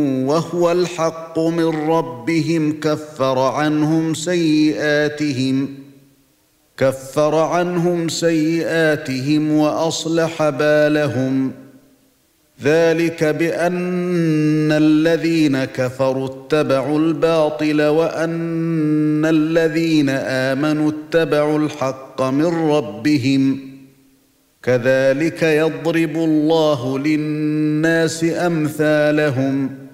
وهو الحق من ربهم كفر عنهم سيئاتهم وأصلح بالهم. ذلك بأن الذين كفروا اتبعوا الباطل وأن الذين آمنوا اتبعوا الحق من ربهم. كذلك يضرب الله للناس أمثالهم